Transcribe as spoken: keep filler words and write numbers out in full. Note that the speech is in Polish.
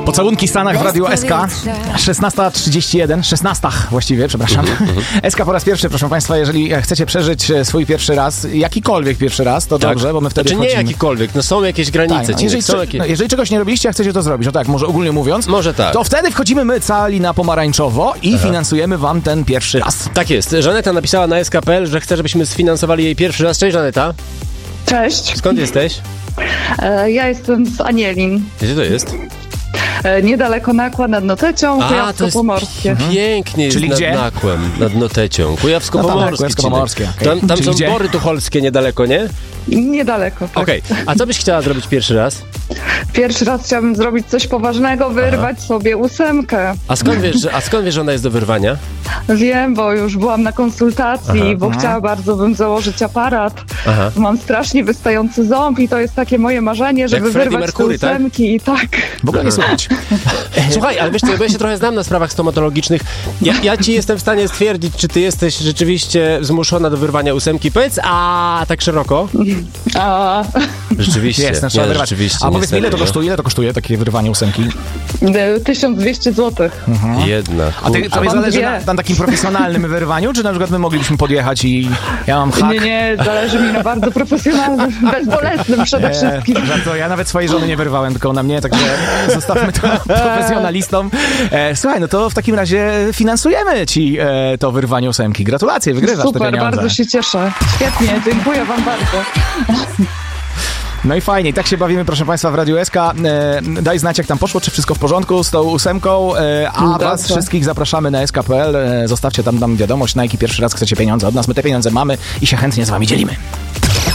Pocałunki w Stanach w Radiu S K. szesnasta trzydzieści jeden, szesnasta właściwie, przepraszam. S K po raz pierwszy, proszę Państwa, jeżeli chcecie przeżyć swój pierwszy raz, jakikolwiek pierwszy raz, to tak. dobrze, bo my wtedy Znaczy nie wchodzimy. jakikolwiek, no są jakieś granice. Tak, no, jeżeli, są jakieś... no, jeżeli czegoś nie robiliście, a chcecie to zrobić, o tak, może ogólnie mówiąc, może tak. to wtedy wchodzimy my cali na pomarańczowo i Aha. finansujemy wam ten pierwszy raz. Tak jest. Żaneta napisała na S K kropka P L, że chce, żebyśmy sfinansowali jej pierwszy raz. Cześć, Żaneta. Cześć. Skąd jesteś? E, ja jestem z Anielin. Gdzie to jest? E, niedaleko Nakła, nad Notecią, Kujawsko-Pomorskie. Pięknie jest. Czyli nad gdzie? Nakłem, nad Notecią. Kujawsko-Pomorskie. No Kujawsko-Pomorskie. Okay. Tam, tam są gdzie? Bory Tucholskie niedaleko, nie? Niedaleko, tak. Okej, okay. A co byś chciała zrobić pierwszy raz? Pierwszy raz chciałabym zrobić coś poważnego, wyrwać Aha. sobie ósemkę. A skąd wiesz, że, a skąd wiesz, że ona jest do wyrwania? Wiem, bo już byłam na konsultacji, Aha. bo Aha. chciała bardzo bym założyć aparat. Aha. Mam strasznie wystający ząb i to jest takie moje marzenie, żeby Jak wyrwać Mercury, te ósemki tak? i tak. W ogóle nie słuchać. Słuchaj, ale wiesz co, bo ja się trochę znam na sprawach stomatologicznych. Ja, ja ci jestem w stanie stwierdzić, czy ty jesteś rzeczywiście zmuszona do wyrwania ósemki. Powiedz, a tak szeroko? A. Rzeczywiście. Jest, trzeba wyrwać. Rzeczywiście. A powiedz mi, ile to kosztuje? Ile to kosztuje takie wyrwanie ósemki? tysiąc dwieście złotych. Mhm. Jedna. A ty, to zależy na, na takim profesjonalnym wyrwaniu, czy na przykład my moglibyśmy podjechać i ja mam hak? Nie, nie, zależy mi na bardzo profesjonalnym, bezbolesnym przede nie, wszystkim. Żarto, ja nawet swojej żony nie wyrwałem, tylko na mnie, także zostawmy to profesjonalistom. E, słuchaj, no to w takim razie finansujemy ci e, to wyrwanie ósemki. Gratulacje, wygrywasz Super, te pieniądze. bardzo się cieszę. Świetnie, dziękuję wam bardzo. No i fajnie, tak się bawimy, proszę Państwa, w Radiu S K. E, daj znać, jak tam poszło, czy wszystko w porządku z tą ósemką, e, a Dobrze. Was wszystkich zapraszamy na S K kropka P L. E, zostawcie tam, tam wiadomość, na jaki pierwszy raz chcecie pieniądze od nas. My te pieniądze mamy i się chętnie z Wami dzielimy.